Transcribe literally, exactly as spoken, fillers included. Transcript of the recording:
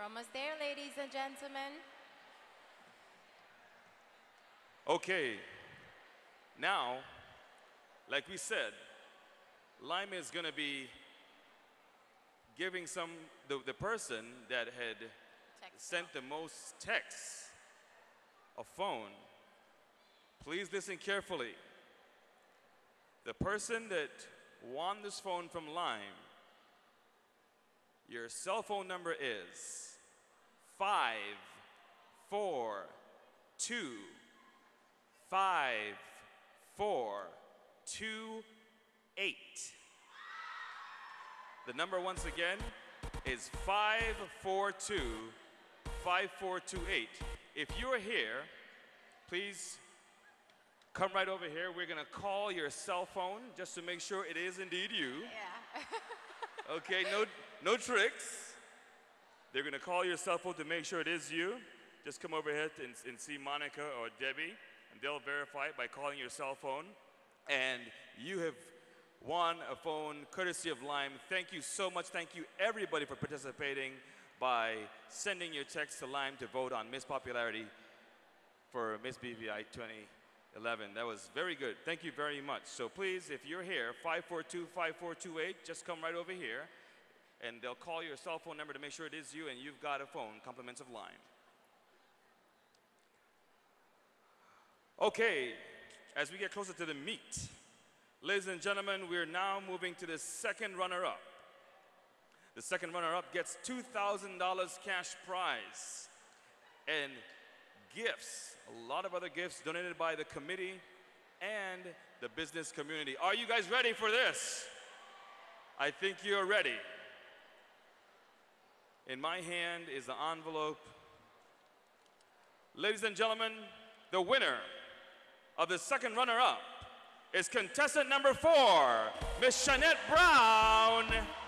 almost there, ladies and gentlemen. Okay. Now, like we said, Lime is going to be giving some, the, the person that had Text sent the most texts, a phone. Please listen carefully. The person that won this phone from Lime, your cell phone number is five four two five four two eight. The number once again is five four two five four two eight. If you're here, please come right over here. We're going to call your cell phone just to make sure it is indeed you. Yeah. Okay, no, no tricks. They're going to call your cell phone to make sure it is you. Just come over here and, and see Monica or Debbie, and they'll verify it by calling your cell phone. And you have won a phone courtesy of Lime. Thank you so much. Thank you, everybody, for participating by sending your text to Lime to vote on Miss Popularity for Miss B V I twenty eleven. That was very good. Thank you very much. So please, if you're here, five four two five four two eight, just come right over here, and they'll call your cell phone number to make sure it is you, and you've got a phone, compliments of Lime. Okay, as we get closer to the meat, ladies and gentlemen, we're now moving to the second runner-up. The second runner-up gets two thousand dollars cash prize and gifts, a lot of other gifts donated by the committee and the business community. Are you guys ready for this? I think you're ready. In my hand is the envelope. Ladies and gentlemen, the winner of the second runner-up is contestant number four, Miss Shanette Brown.